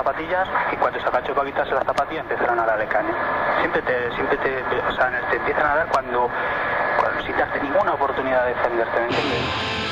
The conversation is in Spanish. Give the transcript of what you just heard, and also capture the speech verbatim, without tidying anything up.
zapatillas y cuando se agachó para quitarse las zapatillas empezaron a darle caña. Siempre te, siempre te, o sea, te empiezan a dar cuando, cuando si te has tenido ninguna oportunidad de defenderte, ¿me entiendes?